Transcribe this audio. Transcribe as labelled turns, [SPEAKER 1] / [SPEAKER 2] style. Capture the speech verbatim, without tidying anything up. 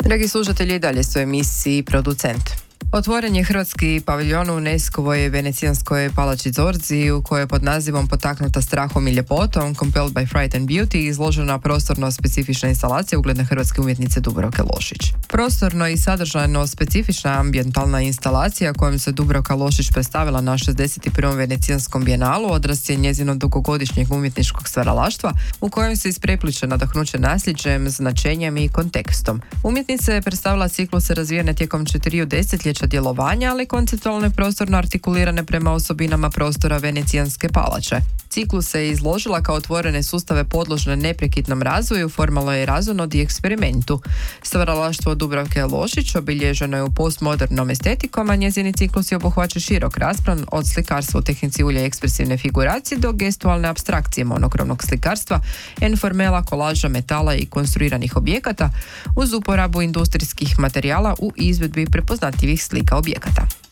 [SPEAKER 1] Dragi slušatelji, i dalje su u emisiji Producent. Otvoren je hrvatski paviljon u UNESCO-voj venecijanskoj palači Zorzi, u kojoj je pod nazivom Potaknuta strahom i ljepotom, Compelled by Fright and Beauty, izložena prostorno specifična instalacija ugledne hrvatske umjetnice Dubravke Lošić. Prostorno i sadržajno specifična ambijentalna instalacija kojom se Dubravka Lošić predstavila na šezdeset prvom venecijanskom bijenalu odraz je njezinog dugogodišnjeg umjetničkog stvaralaštva, u kojem se isprepliče nadahnuće nasljeđem, značenjem i kontekstom. Umjetnica je predstavila cikluse razvijene tijekom četiriju desetljeća djelovanja, ali konceptualno prostorno artikulirane prema osobinama prostora venecijanske palače. Ciklus se je izložila kao otvorene sustave podložne neprekidnom razvoju, formalnoj razonodi i eksperimentu. Stvaralaštvo Dubravke Lošić obilježeno je u postmodernom estetikom, a njezini ciklusi obuhvaća širok raspon od slikarstva u tehnici ulja i ekspresivne figuracije do gestualne apstrakcije monokromnog slikarstva, enformela, kolaža, metala i konstruiranih objekata uz uporabu industrijskih materijala u izvedbi prepoznatljivih slika objekata.